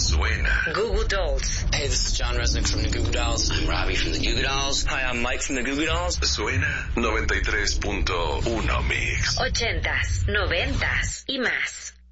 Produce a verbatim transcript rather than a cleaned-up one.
Suena. Goo Goo Dolls. Hey, this is John Resnick from the Goo Goo Dolls. I'm Robbie from the Goo Goo Dolls. Hi, I'm Mike from the Goo Goo Dolls. Suena noventa y tres punto uno Mix. Ochentas, noventas y más.